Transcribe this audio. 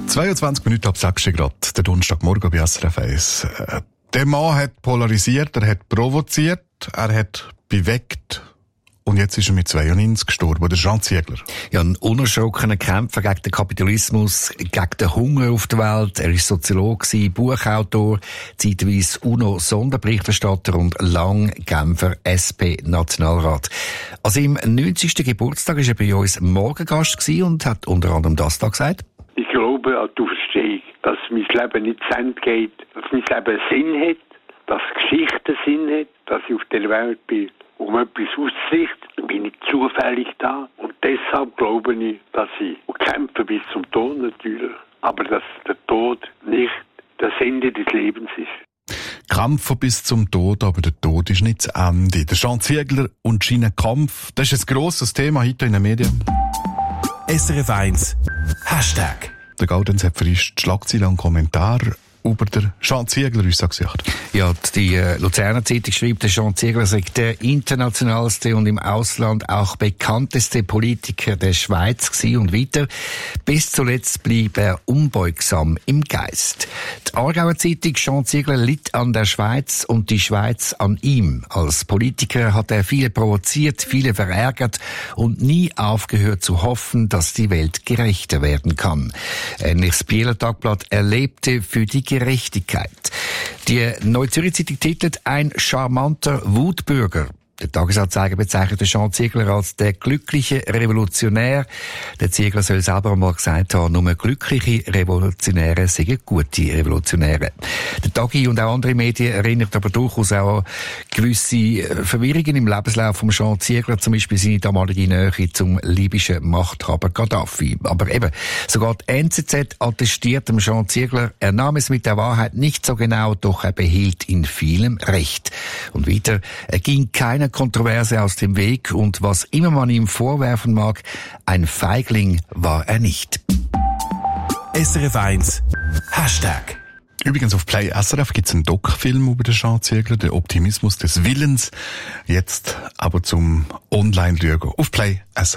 22 Minuten ab 6 Grad, der Donnerstagmorgen bei SRF 1. Der Mann hat polarisiert, er hat provoziert, er hat bewegt. Und jetzt ist er mit 92 gestorben, der Jean Ziegler. Ja, ein unerschrockener Kämpfer gegen den Kapitalismus, gegen den Hunger auf der Welt. Er war Soziologe, Buchautor, zeitweise UNO-Sonderberichterstatter und lang Genfer SP-Nationalrat. An seinem 90. Geburtstag war er bei uns Morgengast und hat unter anderem das da gesagt. Ich glaube an die Auferstehung, dass mein Leben nicht zu Ende geht, dass mein Leben Sinn hat, dass Geschichte Sinn hat, dass ich auf der Welt bin, um etwas auszurichten, bin ich zufällig da. Und deshalb glaube ich, dass ich kämpfe bis zum Tod natürlich, aber dass der Tod nicht das Ende des Lebens ist. Kämpfen bis zum Tod, aber der Tod ist nicht das Ende. Der Jean Ziegler und sein Kampf, das ist ein grosses Thema heute in den Medien. SRF 1 Hashtag. Der Gaudenz hat frisch die Schlagzeile und Kommentar über den Jean Ziegler uns gesagt. Ja, die Luzerner Zeitung schreibt, der Jean Ziegler sei der internationalste und im Ausland auch bekannteste Politiker der Schweiz gewesen und weiter. Bis zuletzt blieb er unbeugsam im Geist. Die Aargauer Zeitung, Jean Ziegler litt an der Schweiz und die Schweiz an ihm. Als Politiker hat er viele provoziert, viele verärgert und nie aufgehört zu hoffen, dass die Welt gerechter werden kann. Ähnliches Bieler Tagblatt erlebte für die Gerechtigkeit. Die Neue Zürcher Zeitung titelt «Ein charmanter Wutbürger». Der Tagesanzeiger bezeichnet Jean Ziegler als der glückliche Revolutionär. Der Ziegler soll selber mal gesagt haben, nur glückliche Revolutionäre seien gute Revolutionäre. Der Tagi und auch andere Medien erinnert aber durchaus auch an gewisse Verwirrungen im Lebenslauf von Jean Ziegler, zum Beispiel seine damalige Nähe zum libyschen Machthaber Gaddafi. Aber eben, sogar die NZZ attestiert dem Jean Ziegler, er nahm es mit der Wahrheit nicht so genau, doch er behielt in vielem Recht. Und weiter, er ging keiner Kontroverse aus dem Weg und was immer man ihm vorwerfen mag, ein Feigling war er nicht. SRF 1 Hashtag. Übrigens auf Play SRF gibt es einen Doc-Film über den Jean Ziegler, der Optimismus des Willens. Jetzt aber zum Online-Schauen auf Play SRF.